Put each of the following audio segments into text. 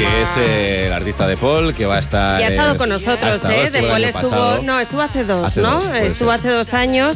que es el artista De Paul, que va a estar... Ya ha estado con nosotros, De Paul estuvo hace dos, estuvo hace 2 años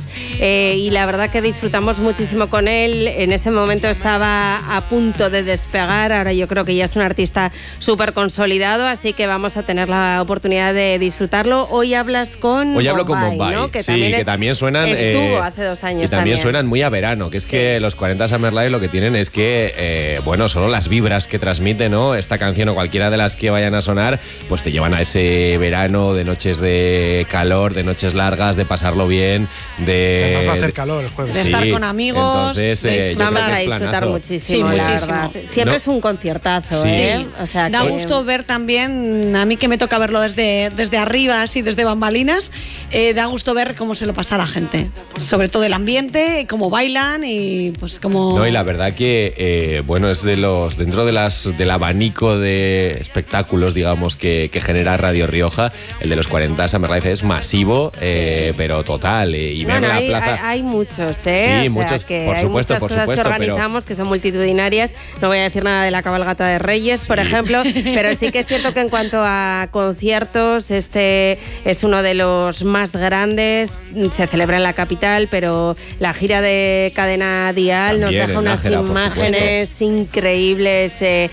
y la verdad que disfrutamos muchísimo con él. En ese momento estaba a punto de despegar, ahora yo creo que ya es un artista súper consolidado, así que vamos a tener la oportunidad de disfrutarlo. Hoy hablo con Bombay, ¿no? Que también suenan... Estuvo hace 2 años y también suenan muy a verano, que es que los 40 Summer Live lo que tienen es que, solo las vibras que transmite, ¿no? Esta canción o cualquiera de las que vayan a sonar, pues te llevan a ese verano de noches de calor, de noches largas, de pasarlo bien, Además va a hacer calor el jueves. De estar con amigos. Entonces, vamos a disfrutar muchísimo, la verdad. Siempre es un conciertazo, O sea, da gusto ver también, a mí que me toca verlo desde arriba, así desde bambalinas, da gusto ver cómo se lo pasa a la gente. Sobre todo el ambiente, cómo bailan y pues cómo... No, y la verdad que, es de los, dentro del abanico de espectáculos, digamos, que genera Radio Rioja, el de los 40 Summer Live es masivo, pero total. Y ver la plaza... Hay muchos, Sí, muchos, por supuesto, hay muchas cosas que organizamos que son multitudinarias. No voy a decir nada de la cabalgata de Reyes, por ejemplo, pero sí que es cierto que en cuanto a conciertos, este es uno de los más grandes. Se celebra en la capital, pero la gira de Cadena Dial también nos deja unas imágenes increíbles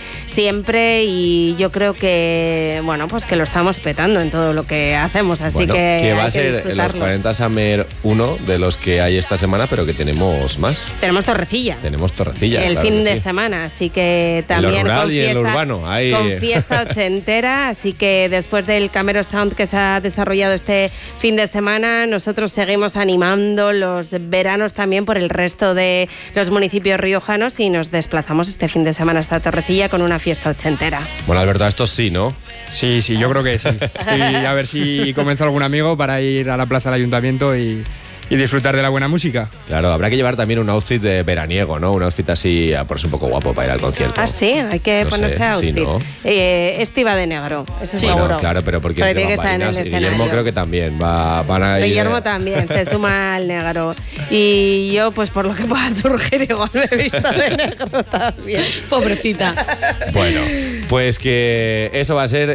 siempre, y yo creo que pues que lo estamos petando en todo lo que hacemos, así que va a ser los 40 Summer 1 de los que hay esta semana, pero que tenemos más. Tenemos Torrecilla. El claro fin de semana, así que también en lo rural y en lo urbano. Con fiesta ochentera, así que después del Camero Sound que se ha desarrollado este fin de semana, nosotros seguimos animando los veranos también por el resto de los municipios riojanos y nos desplazamos este fin de semana hasta Torrecilla con una fiesta ochentera. Bueno, Alberto, esto sí, ¿no? Sí, yo creo que sí. Estoy a ver si convenzo a algún amigo para ir a la plaza del ayuntamiento y disfrutar de la buena música. Claro, habrá que llevar también un outfit de veraniego, ¿no? Un outfit así, por eso un poco guapo para ir al concierto. Ah, sí, hay que ponerse outfit. Sí, ¿no? Este iba de negro, eso seguro. No, claro, pero porque es de bambalinas, y Guillermo creo que también van a ir... Guillermo también se suma al negro. Y yo, pues por lo que pueda surgir, igual me he visto de negro también. Pobrecita. Bueno, pues que eso va a ser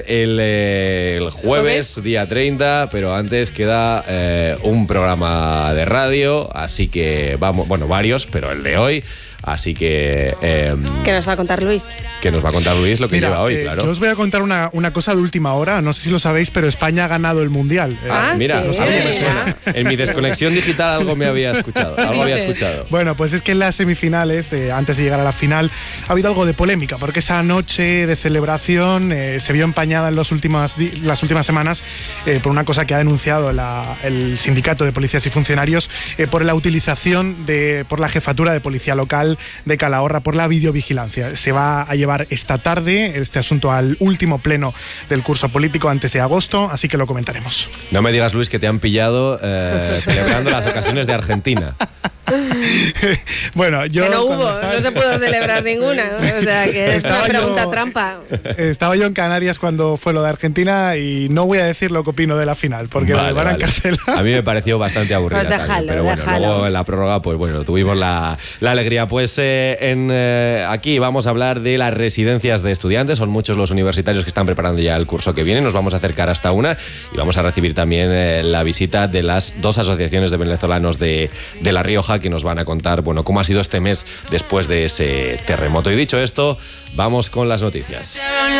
el jueves, día 30, pero antes queda un programa de radio, así que vamos, varios, pero el de hoy, así que... ¿Qué nos va a contar Luis? Que nos va a contar Luis lo que lleva hoy, claro. Yo os voy a contar una cosa de última hora, no sé si lo sabéis, pero España ha ganado el Mundial. Mira, ¿sí? Algo me suena. En mi desconexión digital algo había escuchado. Bueno, pues es que en las semifinales, antes de llegar a la final, ha habido algo de polémica, porque esa noche de celebración se vio empañada en las últimas semanas por una cosa que ha denunciado el sindicato de policías y funcionarios por la utilización por la jefatura de policía local de Calahorra por la videovigilancia. Se va a llevar esta tarde este asunto al último pleno del curso político antes de agosto, así que lo comentaremos. No me digas, Luis, que te han pillado celebrando las ocasiones de Argentina. Bueno, yo... Que no se pudo celebrar ninguna, o sea, que es una pregunta trampa. Estaba yo en Canarias cuando fue lo de Argentina y no voy a decir lo que opino de la final, porque me van a encarcelar. A mí me pareció bastante aburrida. Pues déjalo, pero bueno, luego en la prórroga, pues tuvimos la alegría. Pues aquí vamos a hablar de las residencias de estudiantes. Son muchos los universitarios que están preparando ya el curso que viene. Nos vamos a acercar hasta una y vamos a recibir también la visita de las 2 asociaciones de venezolanos de La Rioja, que nos van a contar, cómo ha sido este mes después de ese terremoto. Y dicho esto, vamos con las noticias.